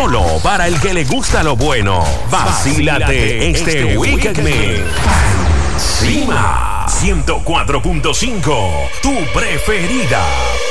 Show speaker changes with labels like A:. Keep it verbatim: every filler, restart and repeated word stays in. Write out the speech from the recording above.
A: Solo para el que le gusta lo bueno. Vacílate este Weekend Mix. Cima ciento cuatro punto cinco, tu preferida.